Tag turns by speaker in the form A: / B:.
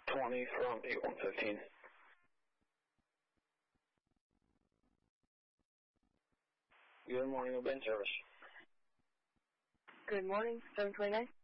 A: 20 from 8115. Good morning, O'Bain service.
B: Good morning, 729.